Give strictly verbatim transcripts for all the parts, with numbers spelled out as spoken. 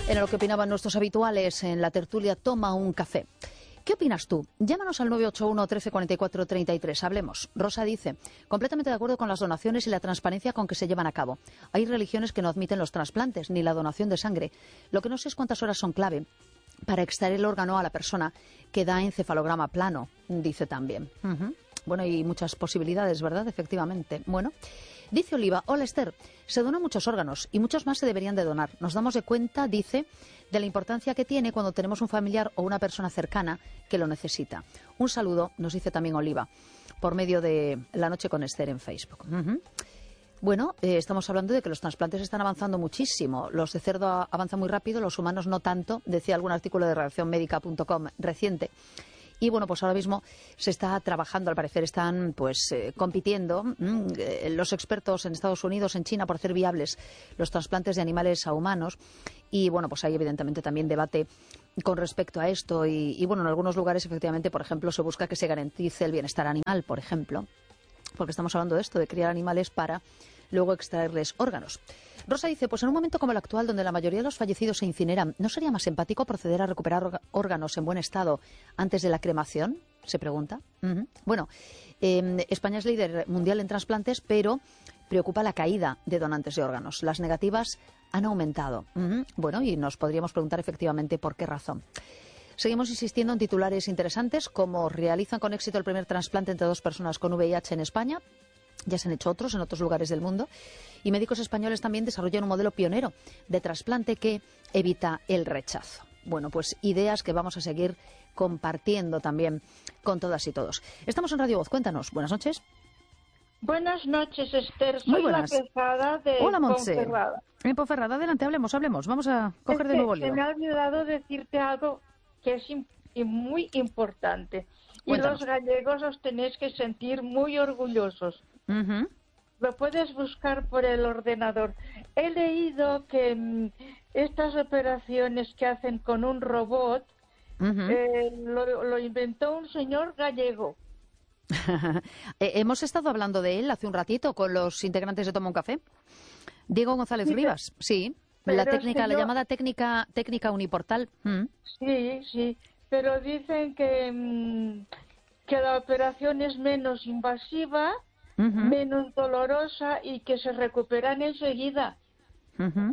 Era lo que opinaban nuestros habituales en la tertulia Toma un café. ¿Qué opinas tú? Llámanos al nueve ocho uno, trece, cuarenta y cuatro, treinta y tres. Hablemos. Rosa dice, completamente de acuerdo con las donaciones y la transparencia con que se llevan a cabo. Hay religiones que no admiten los trasplantes ni la donación de sangre. Lo que no sé es cuántas horas son clave para extraer el órgano a la persona que da encefalograma plano, dice también. Uh-huh. Bueno, y muchas posibilidades, ¿verdad? Efectivamente. Bueno, dice Oliva, hola Esther, se donan muchos órganos y muchos más se deberían de donar. Nos damos de cuenta, dice, de la importancia que tiene cuando tenemos un familiar o una persona cercana que lo necesita. Un saludo, nos dice también Oliva, por medio de La Noche con Esther en Facebook. Uh-huh. Bueno, eh, estamos hablando de que los trasplantes están avanzando muchísimo. Los de cerdo avanzan muy rápido, los humanos no tanto, decía algún artículo de redacción médica punto com reciente. Y bueno, pues ahora mismo se está trabajando, al parecer están pues eh, compitiendo mmm, eh, los expertos en Estados Unidos, en China, por hacer viables los trasplantes de animales a humanos. Y bueno, pues hay evidentemente también debate con respecto a esto. Y, y bueno, en algunos lugares efectivamente, por ejemplo, se busca que se garantice el bienestar animal, por ejemplo. Porque estamos hablando de esto, de criar animales para luego extraerles órganos. Rosa dice, pues en un momento como el actual, donde la mayoría de los fallecidos se incineran, ¿no sería más empático proceder a recuperar órganos en buen estado antes de la cremación? Se pregunta. Uh-huh. Bueno, eh, España es líder mundial en trasplantes, pero preocupa la caída de donantes de órganos. Las negativas han aumentado. Uh-huh. Bueno, y nos podríamos preguntar efectivamente por qué razón. Seguimos insistiendo en titulares interesantes, como realizan con éxito el primer trasplante entre dos personas con V I H en España. Ya se han hecho otros en otros lugares del mundo. Y médicos españoles también desarrollan un modelo pionero de trasplante que evita el rechazo. Bueno, pues ideas que vamos a seguir compartiendo también con todas y todos. Estamos en Radio Voz. Cuéntanos. Buenas noches. Buenas noches, Esther. Soy Muy buenas. la pesada de Hola, Montse. Ponferrada. En Ponferrada, adelante, hablemos, hablemos. Vamos a coger es de nuevo el que lío. se me ha olvidado decirte algo que es im- y muy importante. Y Cuéntanos. los gallegos os tenéis que sentir muy orgullosos. Uh-huh. Lo puedes buscar por el ordenador. He leído que mm, estas operaciones que hacen con un robot Uh-huh. eh, lo, lo inventó un señor gallego. Eh, Hemos estado hablando de él hace un ratito con los integrantes de Toma un Café. Diego González Sí, Rivas, sí. pero La es técnica, que la yo- llamada técnica técnica uniportal. Mm. Sí, sí, pero dicen que, mm, que la operación es menos invasiva, Ujú, menos dolorosa y que se recuperan enseguida. ujú.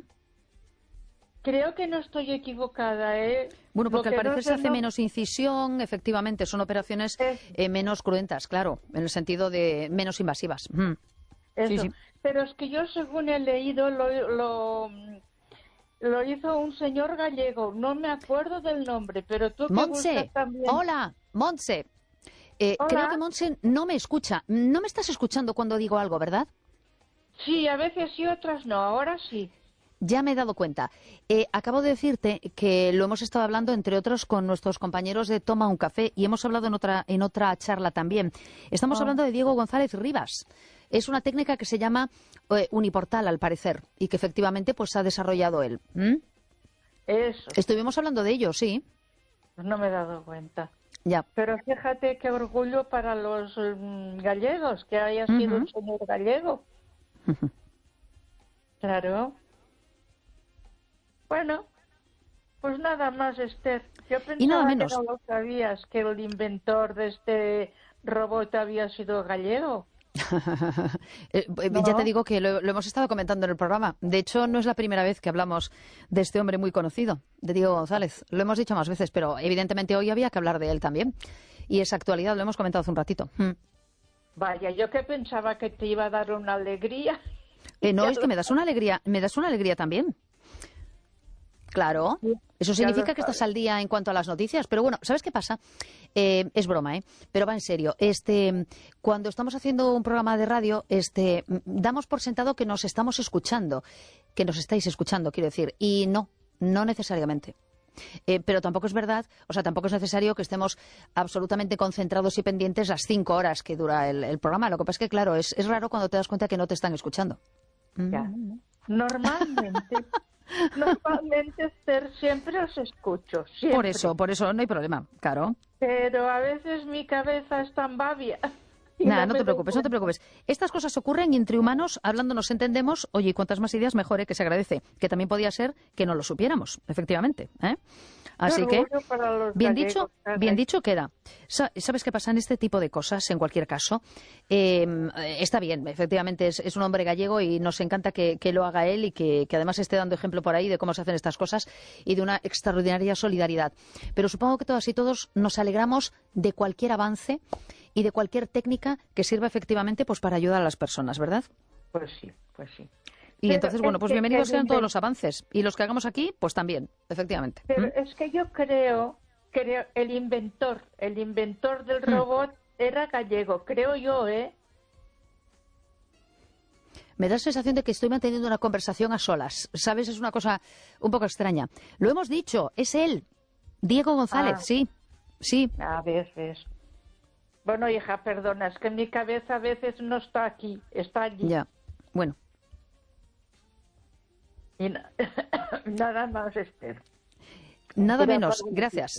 Creo que no estoy equivocada, ¿eh? Bueno, Lo porque al que no parecer sé se hace no- menos incisión, efectivamente, son operaciones Es- eh, menos cruentas, claro, en el sentido de menos invasivas. Mm. Eso. Sí, sí. Pero es que yo, según he leído, lo, lo, lo hizo un señor gallego. No me acuerdo del nombre, pero tú que Montse, buscas también. hola, Montse. Eh, Hola. creo que Montse no me escucha. No me estás escuchando cuando digo algo, ¿verdad? Sí, a veces sí, otras no. Ahora sí. Ya me he dado cuenta. Eh, acabo de decirte que lo hemos estado hablando, entre otros, con nuestros compañeros de Toma un Café y hemos hablado en otra, en otra charla también. Estamos Ah. hablando de Diego González Rivas. Es una técnica que se llama eh, uniportal, al parecer, y que efectivamente pues ha desarrollado él. ¿Mm? Eso. Estuvimos hablando de ello, sí. Pues no me he dado cuenta. Ya. Pero fíjate qué orgullo para los mm, gallegos, que haya sido Ujú. un señor gallego. Ujú. Claro. Bueno, pues nada más, Esther. Yo pensaba Y nada que menos. no lo sabías, que el inventor de este robot había sido gallego. Eh, eh, ¿No? Ya te digo que lo, lo hemos estado comentando en el programa. De hecho, no es la primera vez que hablamos de este hombre muy conocido, de Diego González. Lo hemos dicho más veces, pero evidentemente hoy había que hablar de él también. Y es actualidad, lo hemos comentado hace un ratito. Mm. Vaya, yo que pensaba que te iba a dar una alegría. Eh, no, Ya es que lo- me das una alegría, me das una alegría también. Claro, eso Ya significa lo que estás sabes. al día en cuanto a las noticias. Pero bueno, ¿sabes qué pasa? Eh, es broma, ¿eh? Pero va en serio. Este, cuando estamos haciendo un programa de radio, este, m- damos por sentado que nos estamos escuchando, que nos estáis escuchando, quiero decir. Y no, no necesariamente. Eh, pero tampoco es verdad, o sea, tampoco es necesario que estemos absolutamente concentrados y pendientes las cinco horas que dura el, el programa. Lo que pasa es que, claro, es, es raro cuando te das cuenta que no te están escuchando. Ya. Normalmente, normalmente, Esther, siempre os escucho. Siempre. Por eso, por eso no hay problema, claro. Pero a veces mi cabeza es tan babia Nada, no te preocupes, no te preocupes. Estas cosas ocurren y entre humanos, hablando, nos entendemos. Oye, y cuantas más ideas, mejor, ¿eh? Que se agradece. Que también podía ser que no lo supiéramos, efectivamente. ¿eh? Así que, bien dicho, bien dicho queda. ¿Sabes qué pasa en este tipo de cosas? En cualquier caso, eh, está bien, efectivamente es, es un hombre gallego y nos encanta que, que lo haga él y que, que además esté dando ejemplo por ahí de cómo se hacen estas cosas y de una extraordinaria solidaridad. Pero supongo que todas y todos nos alegramos de cualquier avance y de cualquier técnica que sirva efectivamente pues para ayudar a las personas, ¿verdad? Pues sí, pues sí. Y pero entonces, bueno, pues que, bienvenidos sean todos invent... los avances. Y los que hagamos aquí, pues también, efectivamente. Pero ¿Mm? es que yo creo, creo, el inventor, el inventor del robot ¿Mm? era gallego, creo yo, ¿eh? Me da la sensación de que estoy manteniendo una conversación a solas. ¿Sabes? Es una cosa un poco extraña. Lo hemos dicho, es él, Diego González, ah. sí, sí. A veces. Bueno, hija, perdona, es que mi cabeza a veces no está aquí, está allí. Ya, bueno. Y na nada más espero. Nada Pero menos, gracias.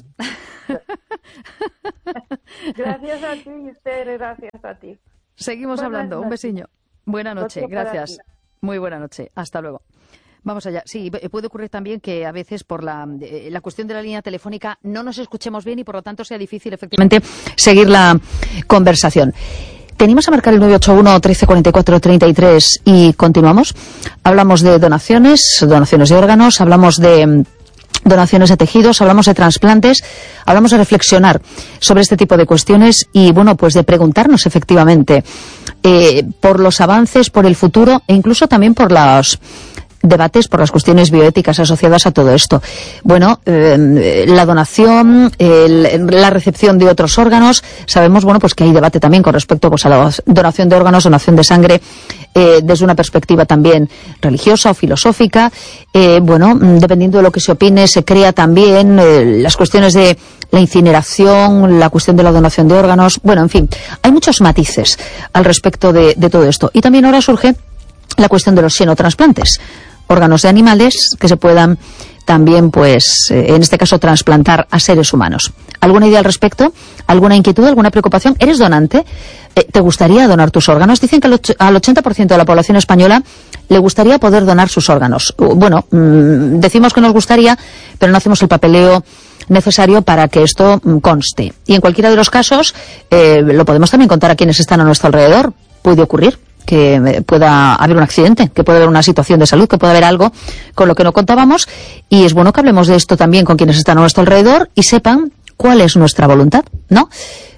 Gracias a ti, Esther, gracias a ti. Seguimos Buenas hablando, noches. Un besiño. Buena noche, Otro gracias. Muy buena noche, hasta luego. Vamos allá. Sí, puede ocurrir también que a veces por la, eh, la cuestión de la línea telefónica no nos escuchemos bien y por lo tanto sea difícil efectivamente seguir la conversación. Tenemos a marcar el nueve ocho uno, trece cuarenta y cuatro, treinta y tres y continuamos. Hablamos de donaciones, donaciones de órganos, hablamos de donaciones de tejidos, hablamos de trasplantes, hablamos de reflexionar sobre este tipo de cuestiones y, bueno, pues de preguntarnos efectivamente eh, por los avances, por el futuro e incluso también por los debates, por las cuestiones bioéticas asociadas a todo esto. Bueno, eh, la donación, el, la recepción de otros órganos, sabemos, bueno, pues que hay debate también con respecto pues a la donación de órganos, donación de sangre, eh, desde una perspectiva también religiosa o filosófica. Eh, bueno, dependiendo de lo que se opine, se crea también eh, las cuestiones de la incineración, la cuestión de la donación de órganos. Bueno, en fin, hay muchos matices al respecto de, de todo esto. Y también ahora surge la cuestión de los xenotransplantes, órganos de animales que se puedan también, pues, eh, en este caso, trasplantar a seres humanos. ¿Alguna idea al respecto? ¿Alguna inquietud? ¿Alguna preocupación? ¿Eres donante? Eh, ¿Te gustaría donar tus órganos? Dicen que al ochenta por ciento de la población española le gustaría poder donar sus órganos. Bueno, mmm, decimos que nos gustaría, pero no hacemos el papeleo necesario para que esto mmm, conste. Y en cualquiera de los casos, eh, lo podemos también contar a quienes están a nuestro alrededor. Puede ocurrir que pueda haber un accidente, que pueda haber una situación de salud, que pueda haber algo con lo que no contábamos, y es bueno que hablemos de esto también con quienes están a nuestro alrededor y sepan cuál es nuestra voluntad, ¿no?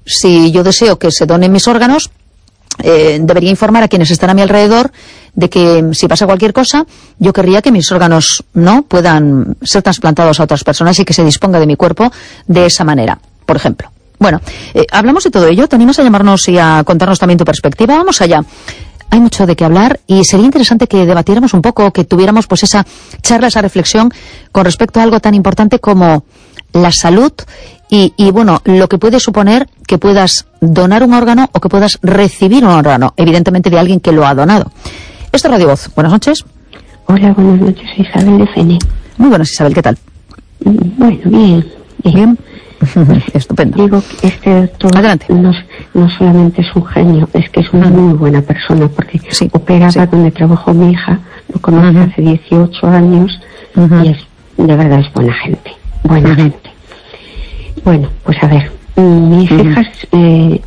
Si yo deseo que se donen mis órganos, eh, debería informar a quienes están a mi alrededor de que si pasa cualquier cosa, yo querría que mis órganos no puedan ser trasplantados a otras personas y que se disponga de mi cuerpo de esa manera, por ejemplo. Bueno, eh, hablamos de todo ello, te animas a llamarnos y a contarnos también tu perspectiva. Vamos allá. Hay mucho de qué hablar y sería interesante que debatiéramos un poco, que tuviéramos pues esa charla, esa reflexión con respecto a algo tan importante como la salud y, y bueno, lo que puede suponer que puedas donar un órgano o que puedas recibir un órgano, evidentemente de alguien que lo ha donado. Esto es Radio Voz. Buenas noches. Hola, buenas noches, Isabel de Fene. Muy buenas, Isabel, ¿qué tal? Bueno, bien. Bien. ¿Bien? Estupendo. Digo que este doctor no, no solamente es un genio, es que es una muy buena persona, porque sí, operaba sí. donde trabajó mi hija, lo conoce uh-huh. hace dieciocho años uh-huh. y es, de verdad es buena gente, buena uh-huh. gente. Bueno, pues a ver, mis uh-huh. hijas eh,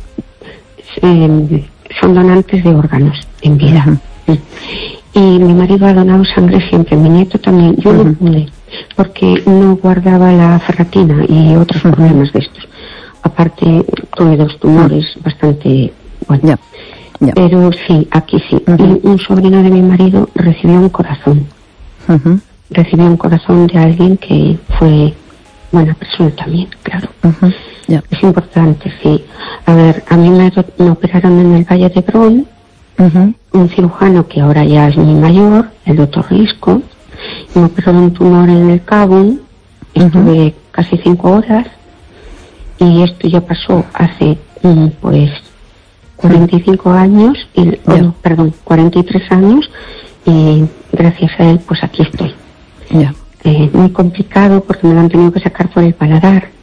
eh, son donantes de órganos en vida. Uh-huh. Y mi marido ha donado sangre siempre, mi nieto también, yo uh-huh. no pude. Porque no guardaba la ferritina y otros problemas de estos. Aparte, tuve dos tumores bastante bueno. Yeah. Yeah. Pero sí, aquí sí. Uh-huh. Y un sobrino de mi marido recibió un corazón. Uh-huh. Recibió un corazón de alguien que fue buena persona también, claro. Uh-huh. Yeah. Es importante, sí. A ver, a mí me, me operaron en el Valle de Brón, uh-huh. un cirujano que ahora ya es muy mayor, el doctor Risco. Me operó de un tumor en el Cabo, estuve uh-huh. casi cinco horas y esto ya pasó hace um, pues cuarenta y cinco años, y, yeah. oh, perdón, cuarenta y tres años y gracias a él pues aquí estoy. Yeah. Eh, muy complicado porque me lo han tenido que sacar por el paladar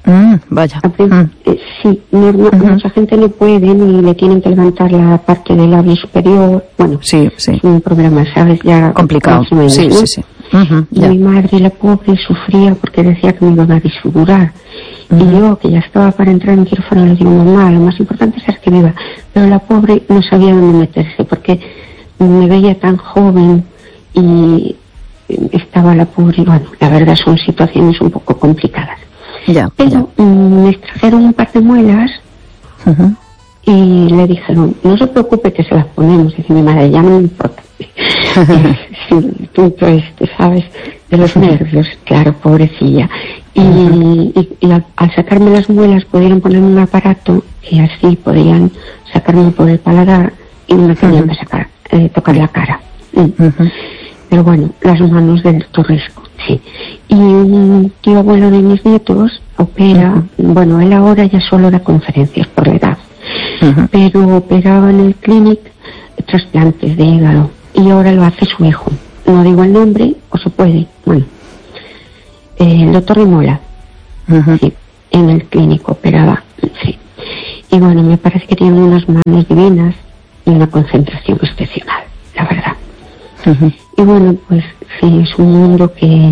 Mm, vaya. Mm. Eh, sí, no, no, uh-huh. mucha gente no puede ni le tienen que levantar la parte del labio superior. Bueno, sí, sí. Es un problema, ¿sabes? Ya complicado. Menos, sí, ¿no? sí, sí. Uh-huh, y mi madre, la pobre, sufría porque decía que me iban a desfigurar. Uh-huh. Y yo, que ya estaba para entrar en quirófano, le digo, mamá, lo más importante es que viva. Pero la pobre no sabía dónde meterse porque me veía tan joven y estaba la pobre. Bueno, la verdad son situaciones un poco complicadas. Ya, pero ya. Mm, me extrajeron un par de muelas uh-huh. y le dijeron, no se preocupe que se las ponemos. Dice mi madre, ya no me importa. Sí, el punto este, ¿sabes? De los nervios, claro, pobrecilla. Y, uh-huh. y, y al, al sacarme las muelas pudieron poner un aparato y así podían sacarme por el paladar y no me tenían uh-huh. que sacar, eh, tocar la cara. Uh-huh. Pero bueno, las manos del torresco, sí. Y un tío abuelo de mis nietos opera, uh-huh. bueno, él ahora ya solo da conferencias por la edad, uh-huh. pero operaba en el Clinic trasplantes de hígado y ahora lo hace su hijo. No digo el nombre, o se puede, bueno. Eh, el doctor Rimola, uh-huh. sí, en el Clínico operaba, sí. Y bueno, me parece que tiene unas manos divinas y una concentración excepcional, la verdad. Uh-huh. Y bueno, pues sí, es un mundo que,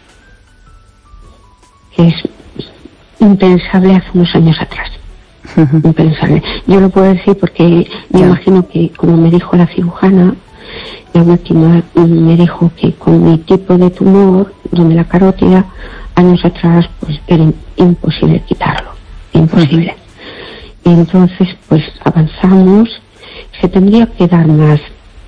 que es impensable hace unos años atrás. Uh-huh. Impensable. Yo lo puedo decir porque me yeah. imagino que, como me dijo la cirujana, la última me dijo que con mi tipo de tumor, donde la carótida, años atrás, pues era imposible quitarlo. Imposible. Uh-huh. Y entonces, pues avanzamos. Se tendría que dar más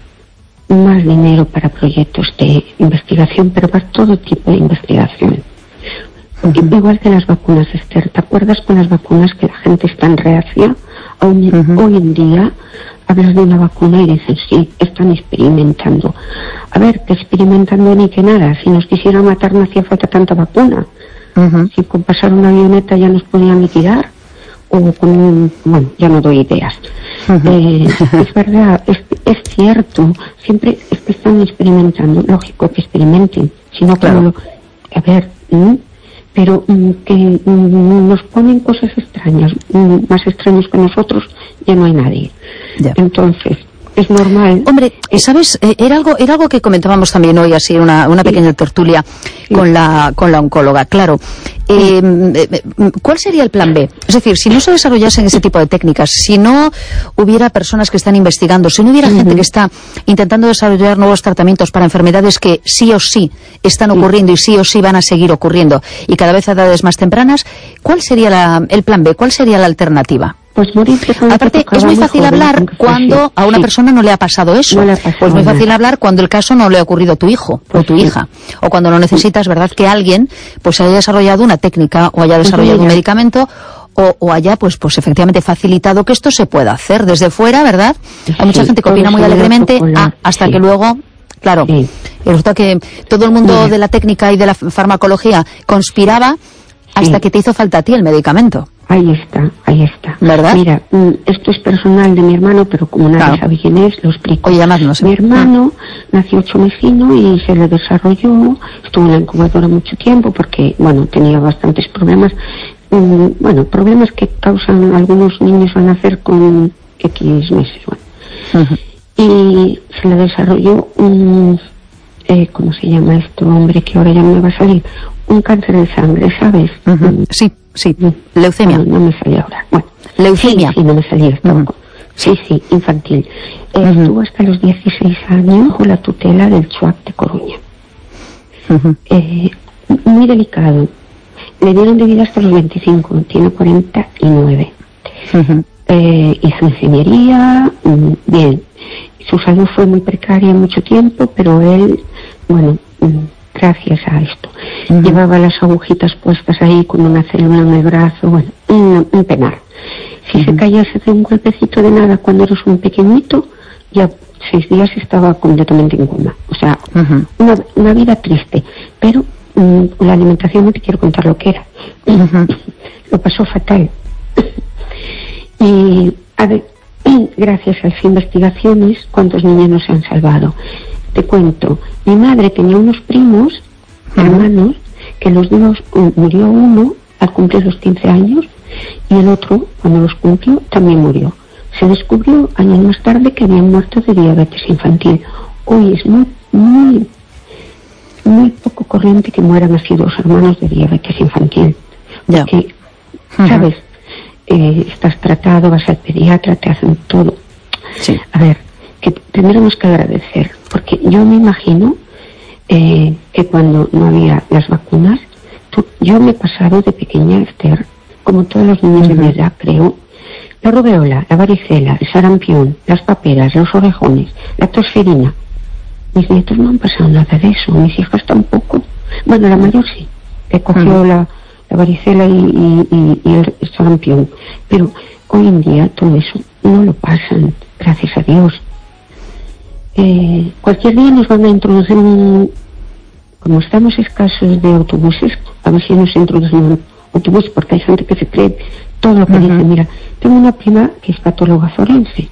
más dinero para proyectos de investigación, pero para todo tipo de investigación. Uh-huh. Igual que las vacunas, Esther, ¿te acuerdas con las vacunas que la gente es tan reacia? Hoy, uh-huh. hoy en día hablas de una vacuna y dices, sí, están experimentando. A ver, que experimentando ni que nada. Si nos quisieran matar no hacía falta tanta vacuna. Uh-huh. Si con pasar una avioneta ya nos podían liquidar, o con un... bueno, ya no doy ideas. Uh-huh. Eh, es verdad, es, es cierto, siempre es que están experimentando, lógico que experimenten, sino claro. como lo, a ver, ¿m? pero m, que m, nos ponen cosas extrañas, m, más extraños que nosotros, ya no hay nadie. Ya. Entonces, es normal. Hombre, ¿sabes? Eh, era algo era algo que comentábamos también hoy, así, una, una pequeña sí. tertulia sí. con la con la oncóloga, claro. Eh, eh, ¿Cuál sería el plan B? Es decir, si no se desarrollasen ese tipo de técnicas, si no hubiera personas que están investigando, si no hubiera uh-huh. gente que está intentando desarrollar nuevos tratamientos para enfermedades que sí o sí están ocurriendo y sí o sí van a seguir ocurriendo y cada vez a edades más tempranas, ¿cuál sería la, el plan B? ¿Cuál sería la alternativa? Pues morir. Aparte, es muy fácil hablar cuando sí, a una sí. persona no le ha pasado eso. No le ha pasado pues muy fácil nada. Hablar cuando el caso no le ha ocurrido a tu hijo pues o tu sí. hija. O cuando no necesitas, ¿verdad?, que alguien pues haya desarrollado una técnica o haya desarrollado pues un medicamento o, o haya, pues pues efectivamente facilitado que esto se pueda hacer desde fuera, ¿verdad? Sí, hay mucha gente que opina muy alegremente ah, hasta sí. que luego... Claro, sí. resulta que todo el mundo sí. de la técnica y de la farmacología conspiraba hasta sí. que te hizo falta a ti el medicamento. Ahí está, ahí está. ¿Verdad? Mira, esto es personal de mi hermano, pero como nadie claro. sabe quién es, lo explico. Oye, además no sé. Mi hermano ah. nació ocho mesino y se le desarrolló, estuvo en la incubadora mucho tiempo porque, bueno, tenía bastantes problemas. Um, bueno, problemas que causan algunos niños al nacer con X meses, bueno. Uh-huh. Y se le desarrolló un, eh, ¿cómo se llama esto, hombre, que ahora ya me va a salir? Un cáncer de sangre, ¿sabes? Uh-huh. Sí. Sí, leucemia. No, no me salió ahora. Bueno, leucemia. Sí, sí, no me salió. Uh-huh. Sí, sí, infantil. Uh-huh. Estuvo hasta los dieciséis años con la tutela del CHUAC de Coruña. Uh-huh. Eh, muy delicado. Le dieron de vida hasta los veinticinco, tiene cuarenta y nueve. Uh-huh. Eh, hizo ingeniería, mm, bien. Su salud fue muy precaria mucho tiempo, pero él, bueno... Mm, gracias a esto. Uh-huh. Llevaba las agujitas puestas ahí con una célula en el brazo, bueno, un, un penar. Si uh-huh. se cayese de un golpecito de nada cuando eres un pequeñito, ya seis días estaba completamente en coma. O sea, uh-huh. una, una vida triste. Pero um, la alimentación no te quiero contar lo que era. Uh-huh. Lo pasó fatal. Y, a ver, gracias a las investigaciones, ¿cuántos niños no se han salvado? Te cuento, mi madre tenía unos primos, uh-huh. hermanos, que los dos, uh, murió uno al cumplir los quince años, y el otro, cuando los cumplió, también murió. Se descubrió años más tarde que habían muerto de diabetes infantil. Hoy es muy, muy, muy poco corriente que mueran así dos hermanos de diabetes infantil. Porque, yeah. ¿sabes? Uh-huh. Eh, estás tratado, vas al pediatra, te hacen todo. Sí. A ver, que tendremos que agradecer, porque yo me imagino eh, que cuando no había las vacunas, tú, yo me he pasado de pequeña, Esther, como todos los niños uh-huh. de mi edad, creo, la rubeola, la varicela, el sarampión, las paperas, los orejones, la tosferina. Mis nietos no han pasado nada de eso, mis hijas tampoco. Bueno, la mayor sí, que cogió uh-huh. la, la varicela y, y, y, y el sarampión. Pero hoy en día todo eso no lo pasan, gracias a Dios. Eh, cualquier día nos van a introducir un... Como estamos escasos de autobuses, a ver si nos introducen un autobús, porque hay gente que se cree todo lo que uh-huh. dice. Mira, tengo una prima que es patóloga forense.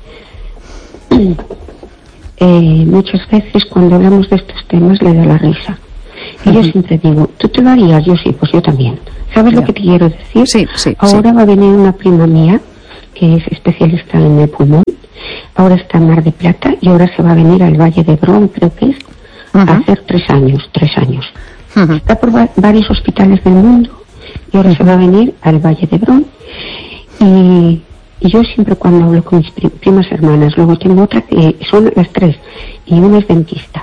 eh, muchas veces cuando hablamos de estos temas le da la risa. Y uh-huh. yo siempre digo, ¿tú te lo harías? Yo sí, pues yo también. ¿Sabes yeah. lo que te quiero decir? Sí, sí. Ahora sí. va a venir una prima mía, que es especialista en el pulmón. Ahora está en Mar de Plata y ahora se va a venir al Valle de Brón, creo que es, uh-huh. a hacer tres años, tres años. Uh-huh. Está por va- varios hospitales del mundo y ahora uh-huh. se va a venir al Valle de Brón. Y, y yo siempre cuando hablo con mis prim- primas hermanas, luego tengo otra que son las tres, y una es dentista.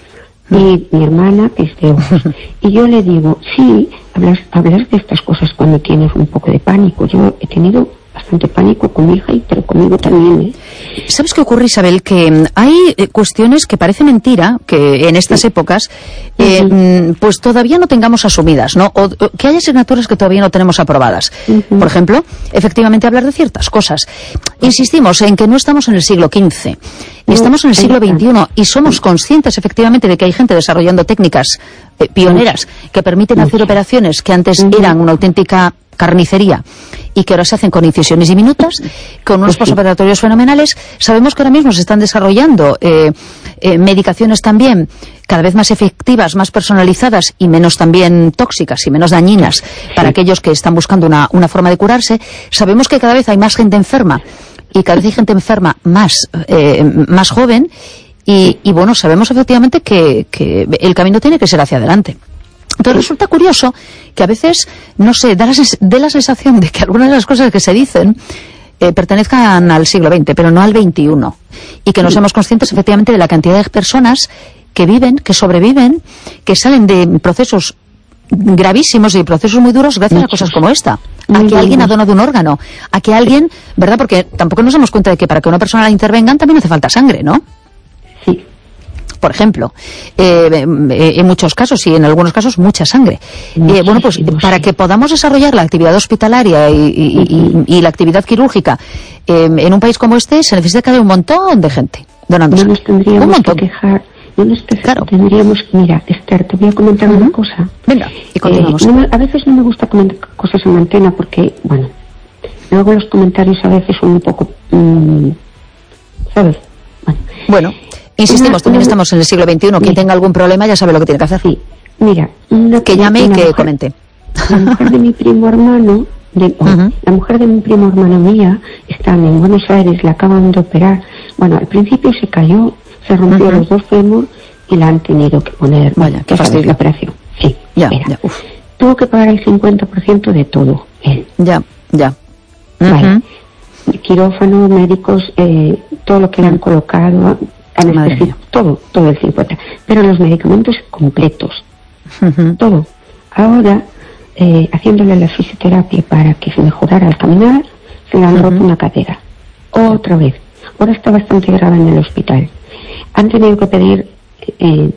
Y mi hermana, que es de ojos. Y yo le digo, sí, hablas, hablas de estas cosas cuando tienes un poco de pánico. Yo he tenido bastante pánico con mi hija, y pero conmigo también, ¿eh? ¿Sabes qué ocurre, Isabel? Que hay eh, cuestiones que parece mentira que en estas sí. épocas eh, uh-huh. pues todavía no tengamos asumidas, ¿no? O, o que hay asignaturas que todavía no tenemos aprobadas. Uh-huh. Por ejemplo, efectivamente hablar de ciertas cosas. Insistimos en que no estamos en el siglo quince, no, estamos en el siglo veintiuno y somos conscientes efectivamente de que hay gente desarrollando técnicas eh, pioneras que permiten hacer operaciones que antes uh-huh. eran una auténtica carnicería y que ahora se hacen con incisiones diminutas, con unos posoperatorios fenomenales. Sabemos que ahora mismo se están desarrollando eh, eh, medicaciones también cada vez más efectivas, más personalizadas y menos también tóxicas y menos dañinas para aquellos que están buscando una, una forma de curarse. Sabemos que cada vez hay más gente enferma y cada vez hay gente enferma más, eh, más joven y, y bueno, sabemos efectivamente que, que el camino tiene que ser hacia adelante. Entonces resulta curioso que a veces, no sé, da la, sens- da la sensación de que algunas de las cosas que se dicen eh, pertenezcan al siglo veinte, pero no al veintiuno. Y que no seamos conscientes efectivamente de la cantidad de personas que viven, que sobreviven, que salen de procesos gravísimos y procesos muy duros gracias Muchos. a cosas como esta. A que alguien ha donado un órgano, a que alguien, ¿verdad? Porque tampoco nos damos cuenta de que para que una persona la intervengan también hace falta sangre, ¿no? Sí. Por ejemplo, eh, eh, en muchos casos y en algunos casos mucha sangre. Eh, bueno, pues para que podamos desarrollar la actividad hospitalaria y, y, y, y la actividad quirúrgica eh, en un país como este se necesita que haya un montón de gente donando no sangre. Nos tendríamos un montón. que quejar, no nos te- claro. tendríamos que... Mira, Esther, te voy a comentar uh-huh. una cosa. Venga, y continuamos. Eh, no me, a veces no me gusta comentar cosas en antena porque, bueno, luego los comentarios a veces son un poco... Mmm, ¿sabes? Bueno... bueno. Insistimos, Una, también una, estamos en el siglo veintiuno. Quien tenga algún problema ya sabe lo que tiene que hacer. Sí, mira, una, que llame y que mujer, comente. La mujer de mi primo hermano, de, oh, uh-huh. la mujer de mi primo hermano mía, están en Buenos Aires, la acaban de operar. Bueno, al principio se cayó, se rompió uh-huh. los dos fémur y la han tenido que poner. Vaya, qué fastidio. La operación. Sí, ya, ya. Tuvo que pagar el cincuenta por ciento de todo él. Ya, ya. Uh-huh. Vale. Quirófano, médicos, eh, todo lo que le han colocado. Anestesia, todo, todo el cincuenta, pero los medicamentos completos, uh-huh. todo. Ahora, eh, haciéndole la fisioterapia para que se mejorara al caminar, se le han uh-huh. roto una cadera. Otra vez. Ahora está bastante grave en el hospital. Han tenido que pedir eh,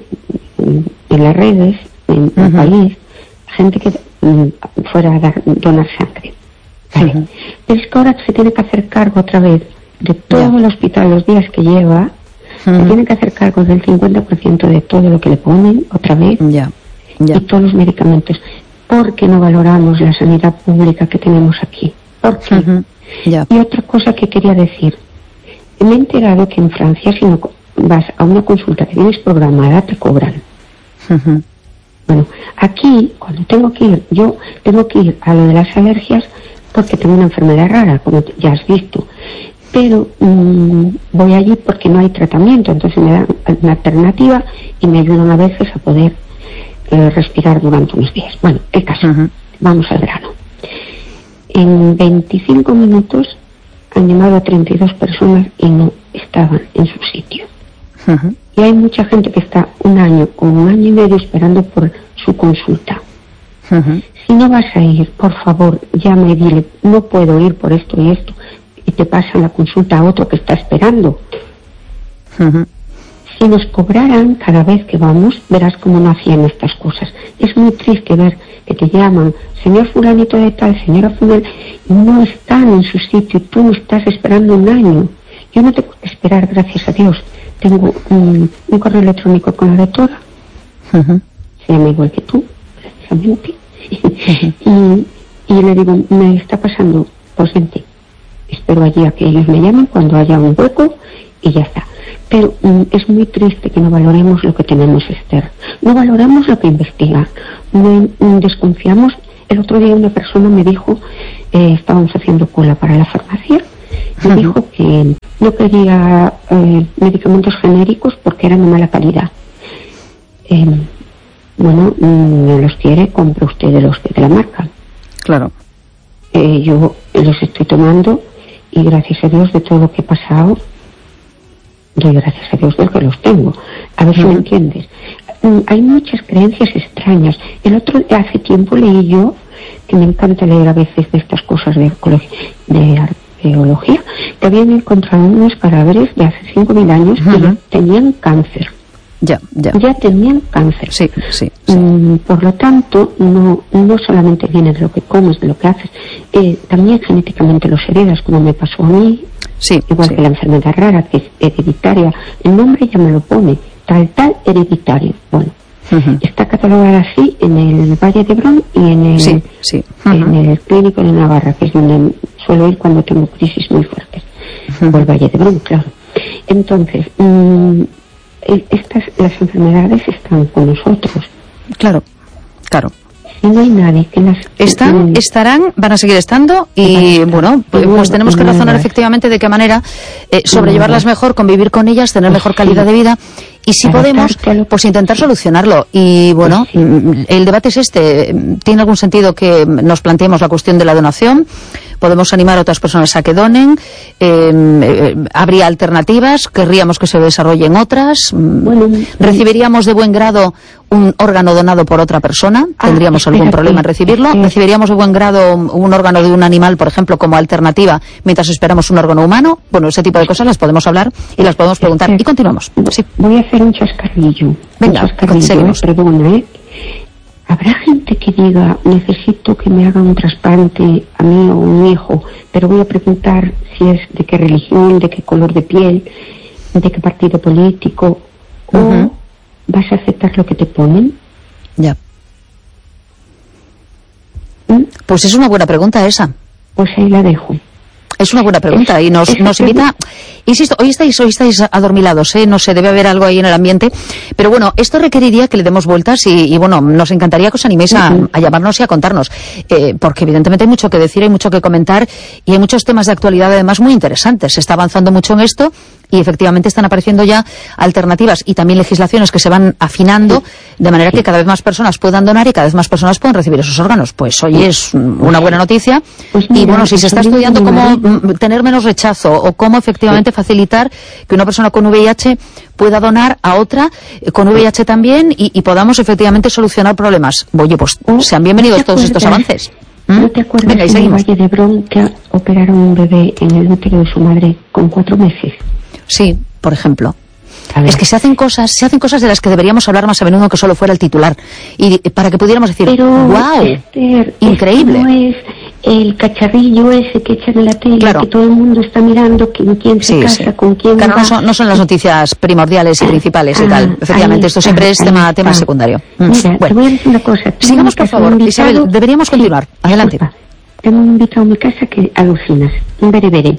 en las redes, en uh-huh. el país, gente que um, fuera a dar, donar sangre. Vale. Uh-huh. Pero es que ahora se tiene que hacer cargo otra vez de todo yeah. el hospital, los días que lleva. Se tiene que hacer cargo del cincuenta por ciento de todo lo que le ponen, otra vez, yeah, yeah. y todos los medicamentos. ¿Por qué no valoramos la sanidad pública que tenemos aquí? ¿Por qué? Uh-huh. Yeah. Y otra cosa que quería decir. Me he enterado que en Francia, si no vas a una consulta que tienes programada, te cobran. Uh-huh. Bueno, aquí, cuando tengo que ir, yo tengo que ir a lo de las alergias porque tengo una enfermedad rara, como ya has visto. Pero mmm, voy allí porque no hay tratamiento, entonces me dan una alternativa y me ayudan a veces a poder eh, respirar durante unos días. Bueno, el caso, uh-huh. Vamos al grano. En veinticinco minutos han llamado a treinta y dos personas y no estaban en su sitio. Uh-huh. Y hay mucha gente que está un año o un año y medio esperando por su consulta. Uh-huh. Si no vas a ir, por favor, llama y dile, no puedo ir por esto y esto, y te pasan la consulta a otro que está esperando. Uh-huh. Si nos cobraran cada vez que vamos, verás cómo no hacían estas cosas. Es muy triste ver que te llaman, señor fulanito de tal, señora fulana, y no están en su sitio y tú estás esperando un año. Yo no tengo que esperar, gracias a Dios. Tengo un, un correo electrónico con la doctora, uh-huh. Se llama igual que tú, precisamente, uh-huh. y, y le digo, me está pasando, pues vente, espero allí a que ellos me llamen cuando haya un hueco y ya está. Pero um, es muy triste que no valoremos lo que tenemos, Esther, no valoramos lo que investigan, no, um, desconfiamos. El otro día una persona me dijo, eh, estábamos haciendo cola para la farmacia, me uh-huh. dijo que no quería eh, medicamentos genéricos porque eran de mala calidad. Eh, bueno, me los quiere, compre usted de los de la marca. Claro. Eh, yo los estoy tomando y gracias a Dios de todo lo que he pasado, doy gracias a Dios de que los tengo. A ver uh-huh. si me entiendes. Um, hay muchas creencias extrañas. El otro, hace tiempo leí yo, que me encanta leer a veces de estas cosas de ecología, de arte, geología, que habían encontrado unos cadáveres de hace cinco mil años uh-huh. que ya tenían cáncer. Ya, ya. Ya tenían cáncer. Sí, sí. sí. Mm, por lo tanto, no, no solamente viene de lo que comes, de lo que haces, eh, también genéticamente los heredas, como me pasó a mí, sí, igual sí. que la enfermedad rara, que es hereditaria. El nombre ya me lo pone, tal, tal, hereditario. Bueno. Uh-huh. Está catalogada así en el Valle de Hebrón y en el, sí, sí. Uh-huh. en el Clínico de Navarra, que es donde suelo ir cuando tengo crisis muy fuertes. Uh-huh. O el Valle de Hebrón, claro. Entonces, mmm, estas, las enfermedades están con nosotros. Claro, claro. Si no hay nadie que las... Están, estarán, van a seguir estando y bueno, pues, pues tenemos que razonar efectivamente de qué manera eh, sobrellevarlas mejor, convivir con ellas, tener mejor calidad de vida y si podemos, pues intentar solucionarlo. Y bueno, el debate es este. ¿Tiene algún sentido que nos planteemos la cuestión de la donación? Podemos animar a otras personas a que donen. Eh, eh, ¿Habría alternativas? ¿Querríamos que se desarrollen otras? Bueno, ¿recibiríamos de buen grado un órgano donado por otra persona? ¿Tendríamos ah, algún problema en recibirlo? ¿Recibiríamos de buen grado un órgano de un animal, por ejemplo, como alternativa, mientras esperamos un órgano humano? Bueno, ese tipo de cosas las podemos hablar y las podemos preguntar. Y continuamos. Sí. Voy a hacer un chascarrillo. Venga, un chascarrillo, seguimos. Eh, perdona, ¿eh? ¿Habrá gente que diga, necesito que me hagan un trasplante a mí o a un hijo, pero voy a preguntar si es de qué religión, de qué color de piel, de qué partido político, uh-huh. o vas a aceptar lo que te ponen? Ya. ¿Mm? Pues es una buena pregunta esa. Pues ahí la dejo. Es una buena pregunta y nos, nos invita, insisto, hoy estáis, hoy estáis adormilados, ¿eh? No sé, debe haber algo ahí en el ambiente, pero bueno, esto requeriría que le demos vueltas y, y bueno, nos encantaría que os animéis a, a llamarnos y a contarnos, eh, porque evidentemente hay mucho que decir, hay mucho que comentar y hay muchos temas de actualidad además muy interesantes. Se está avanzando mucho en esto y efectivamente están apareciendo ya alternativas y también legislaciones que se van afinando de manera que cada vez más personas puedan donar y cada vez más personas puedan recibir esos órganos. Pues hoy es una buena noticia y bueno, si se está estudiando cómo tener menos rechazo o cómo efectivamente facilitar que una persona con V I H pueda donar a otra con V I H también y, y podamos efectivamente solucionar problemas. Oye, pues sean bienvenidos todos estos avances. ¿Mm? ¿No te acuerdas Venga, y en el seguimos. Valle de Hebrón que operaron un bebé en el útero de su madre con cuatro meses? Sí, por ejemplo. Es que se hacen cosas, se hacen cosas de las que deberíamos hablar más a menudo que solo fuera el titular. Y para que pudiéramos decir, pero, wow, Esther, increíble. No es el cacharrillo ese que echan en la tele, claro. Que todo el mundo está mirando quién, quién se sí, casa, sí. con quién claro, va. No son, no son las noticias primordiales y principales ah, y tal. Efectivamente, esto siempre es tema, tema secundario. Mira, bueno, te voy a decir una cosa. Sigamos, por favor, invitado... Isabel, deberíamos continuar. Sí, adelante. Disculpa. Tengo un invitado en mi casa que alucinas, un berebere.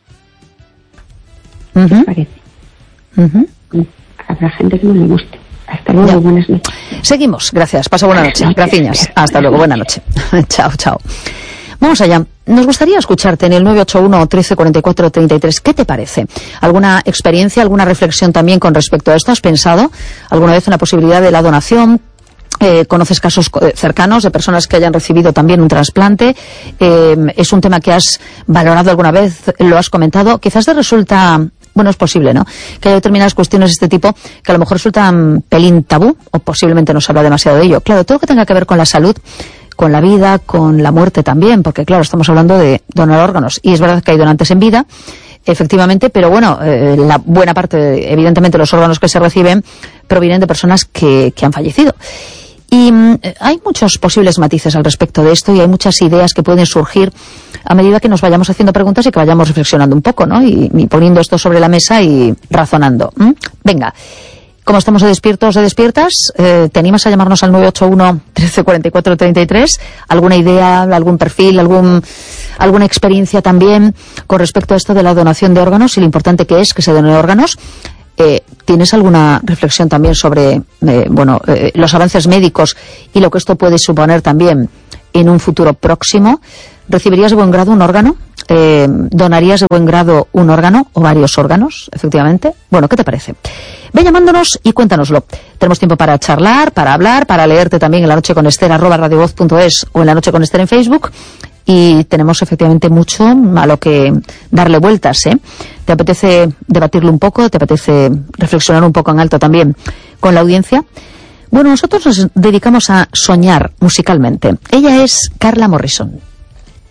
Uh-huh. ¿Qué te parece? Uh-huh. Habrá gente que no le guste. Hasta luego, ya. Buenas noches. Seguimos, gracias. Pasa buena noche. Gracias. Hasta luego, buena noche. Chao, chao. Vamos allá. Nos gustaría escucharte en el nueve ocho uno, trece, cuarenta y cuatro, treinta y tres. ¿Qué te parece? ¿Alguna experiencia, alguna reflexión también con respecto a esto? ¿Has pensado alguna vez en la posibilidad de la donación? Eh, ¿Conoces casos cercanos de personas que hayan recibido también un trasplante? Eh, ¿Es un tema que has valorado alguna vez? ¿Lo has comentado? Quizás te resulta... Bueno, es posible, ¿no?, que haya determinadas cuestiones de este tipo que a lo mejor resultan pelín tabú, o posiblemente no se habla demasiado de ello. Claro, todo lo que tenga que ver con la salud, con la vida, con la muerte también, porque claro, estamos hablando de donar órganos, y es verdad que hay donantes en vida, efectivamente, pero bueno, eh, la buena parte, evidentemente, de los órganos que se reciben provienen de personas que, que han fallecido. Y mm, hay muchos posibles matices al respecto de esto, y hay muchas ideas que pueden surgir a medida que nos vayamos haciendo preguntas y que vayamos reflexionando un poco, ¿no? Y, y poniendo esto sobre la mesa y razonando. ¿Mm? Venga, como estamos de despiertos, de despiertas, eh, ¿te animas a llamarnos al nueve ocho uno, trece, cuarenta y cuatro, treinta y tres? ¿Alguna idea, algún perfil, algún, alguna experiencia también con respecto a esto de la donación de órganos y lo importante que es que se donen órganos? Eh, ¿Tienes alguna reflexión también sobre eh, bueno, eh, los avances médicos y lo que esto puede suponer también en un futuro próximo? ¿Recibirías de buen grado un órgano? Eh, ¿Donarías de buen grado un órgano o varios órganos, efectivamente? Bueno, ¿qué te parece? Ve llamándonos y cuéntanoslo. Tenemos tiempo para charlar, para hablar, para leerte también en la noche con Esther, arroba radiovoz punto es, o en la noche con Esther en Facebook. Y tenemos efectivamente mucho a lo que darle vueltas, ¿eh? ¿Te apetece debatirlo un poco? ¿Te apetece reflexionar un poco en alto también con la audiencia? Bueno, nosotros nos dedicamos a soñar musicalmente. Ella es Carla Morrison.